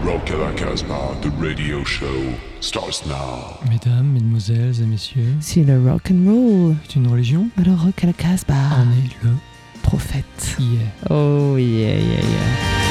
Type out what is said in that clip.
Rock à la Casbah, the radio show starts now. Mesdames, mesdemoiselles et messieurs, si le rock and roll c'est une religion, alors rock à la Casbah en est le prophète. yeah. Oh yeah yeah yeah.